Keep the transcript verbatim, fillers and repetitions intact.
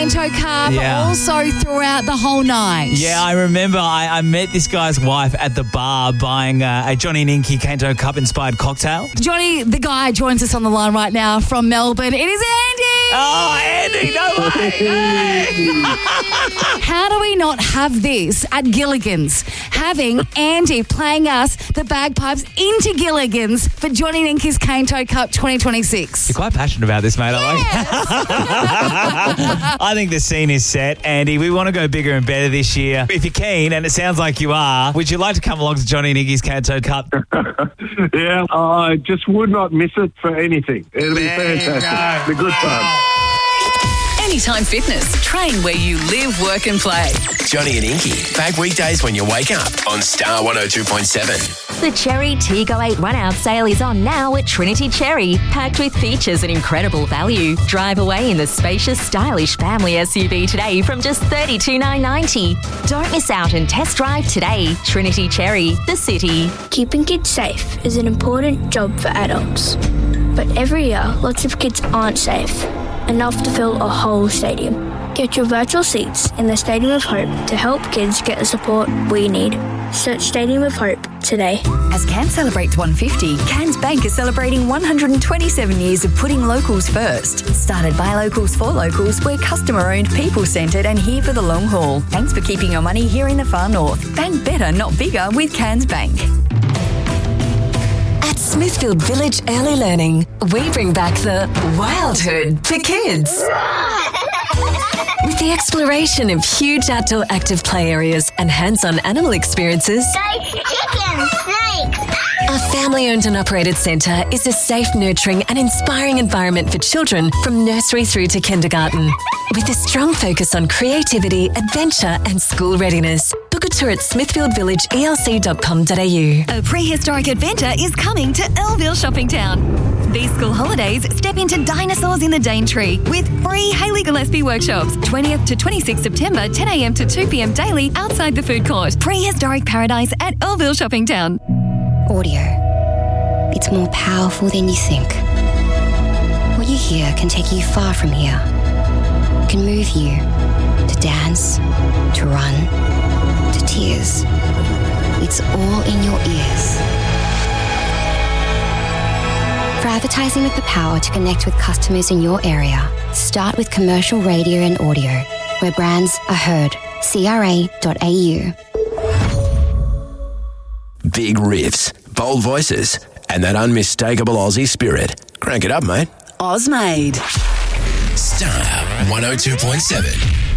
Canto Cup Yeah. also throughout the whole night. Yeah, I remember I, I met this guy's wife at the bar buying uh, a Johnny and Inky Canto Cup inspired cocktail. Johnny, the guy, joins us on the line right now from Melbourne. It is Andy! Oh, Andy, no way! Hey! How do we not have this at Gilligan's? Having Andy playing us the bagpipes into Gilligan's for Johnny and Inky's Canto Cup twenty twenty-six. You're quite passionate about this, mate. Yes. I like. I think the scene is set, Andy. We want to go bigger and better this year. If you're keen, and it sounds like you are, would you like to come along to Johnny and Inky's Canto Cup? Yeah, I just would not miss it for anything. It'll be There you fantastic. go. It'll be good fun. Anytime Fitness. Train where you live, work and play. Johnny and Inky, back weekdays when you wake up on Star one oh two point seven. The Cherry T Go eight run-out sale is on now at Trinity Cherry, packed with features and incredible value. Drive away in the spacious, stylish family S U V today from just thirty-two thousand nine hundred ninety dollars. Don't miss out and test drive today. Trinity Cherry, the city. Keeping kids safe is an important job for adults. But every year, lots of kids aren't safe, enough to fill a whole stadium. Get your virtual seats in the Stadium of Hope to help kids get the support we need. Search Stadium of Hope today. As Cairns celebrates one hundred fifty, Cairns Bank is celebrating one hundred twenty-seven years of putting locals first. Started by locals for locals, we're customer-owned, people-centred and here for the long haul. Thanks for keeping your money here in the far north. Bank better, not bigger with Cairns Bank. At Smithfield Village Early Learning, we bring back the wildhood for kids. With the exploration of huge outdoor active play areas and hands-on animal experiences, Chickens, snakes. our family-owned and operated centre is a safe, nurturing and inspiring environment for children from nursery through to kindergarten. With a strong focus on creativity, adventure and school readiness. Book a tour at smithfield village e l c dot com dot a u. A prehistoric adventure is coming to Elville Shopping Town. These school holidays, step into Dinosaurs in the Daintree with free Hayley Gillespie workshops. twentieth to twenty-sixth September, ten a m to two p m daily outside the food court. Prehistoric paradise at Elville Shopping Town. Audio. It's more powerful than you think. What you hear can take you far from here. It can move you to dance, to run, to tears. It's all in your ears. For advertising with the power to connect with customers in your area, start with commercial radio and audio, where brands are heard. C R A dot A U. Big riffs, bold voices, and that unmistakable Aussie spirit. Crank it up, mate. Ozmade. Star one oh two point seven.